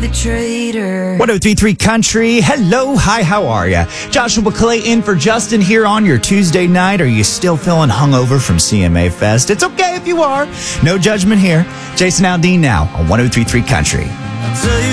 the traitor. 103.3 Country. Hello, hi, how are ya? Joshua Clay in for Justin here on your Tuesday night. Are you still feeling hungover from CMA Fest? It's okay if you are. No judgment here. Jason Aldean now on 103.3 Country. I'll tell you